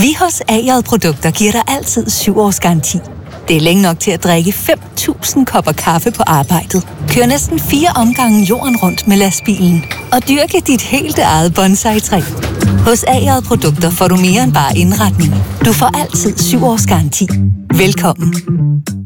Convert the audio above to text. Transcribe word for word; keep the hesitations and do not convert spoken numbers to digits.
Vi hos A J Produkter giver dig altid syv års garanti. Det er længe nok til at drikke fem tusind kopper kaffe på arbejdet. Kør næsten fire omgange jorden rundt med lastbilen. Og dyrke dit helt eget bonsai-træ. Hos A J Produkter får du mere end bare indretning. Du får altid syv års garanti. Velkommen.